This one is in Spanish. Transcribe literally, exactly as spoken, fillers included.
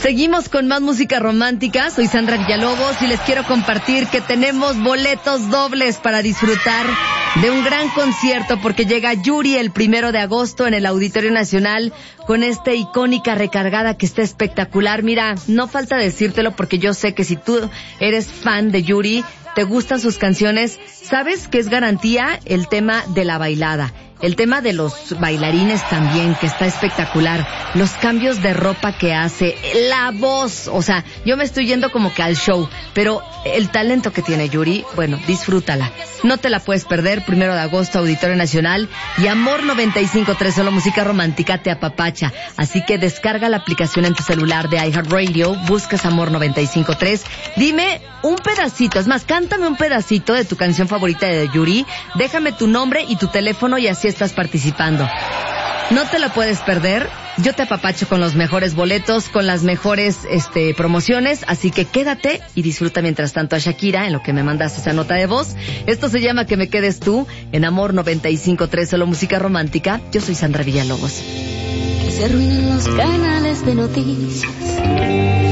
Seguimos con más música romántica. Soy Sandra Villalobos y les quiero compartir que tenemos boletos dobles para disfrutar de un gran concierto, porque llega Yuri el primero de agosto en el Auditorio Nacional con esta icónica recargada que está espectacular. Mira, no falta decírtelo porque yo sé que si tú eres fan de Yuri, te gustan sus canciones, sabes que es garantía el tema de la bailada. El tema de los bailarines también, que está espectacular. Los cambios de ropa que hace, la voz, o sea, yo me estoy yendo como que al show, pero el talento que tiene Yuri, bueno, disfrútala. No te la puedes perder, primero de agosto, Auditorio Nacional, y Amor noventa y cinco punto tres, solo música romántica, te apapacha. Así que descarga la aplicación en tu celular de iHeartRadio, buscas Amor noventa y cinco punto tres, dime un pedacito, es más, cántame un pedacito de tu canción favorita de Yuri, déjame tu nombre y tu teléfono y así estás participando. No te la puedes perder. Yo te apapacho con los mejores boletos, con las mejores este promociones, así que quédate y disfruta mientras tanto a Shakira en lo que me mandas esa nota de voz. Esto se llama Que me quedes tú en Amor noventa y cinco punto tres, solo música romántica. Yo soy Sandra Villalobos. Que se arruinan los canales de noticias,